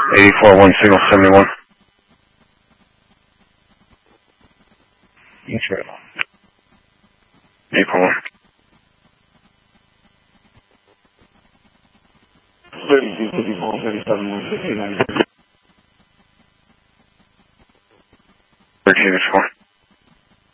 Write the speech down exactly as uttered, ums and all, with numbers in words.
eighty-four one signal seventy-one. Thanks very much. eighty-four one. thirty-two fifty-four, thirty-seven one fifty-nine. thirteen fifty-four.